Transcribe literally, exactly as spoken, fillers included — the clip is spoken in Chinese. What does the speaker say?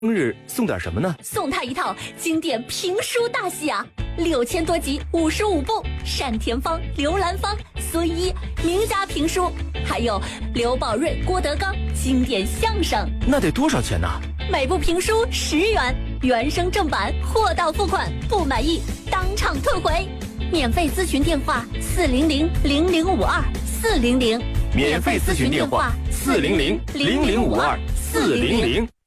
日送点什么呢？ 送他一套经典评书大戏啊，六千多集，五十五部，单田芳、刘兰芳、孙一名家评书，还有刘宝瑞、郭德纲经典相声。 那得多少钱呢？ 每部评书十元，原声正版，货到付款，不满意当场退回。免费咨询电话：四零零零零五二四零零。 免费咨询电话：四零零零零五二四零零。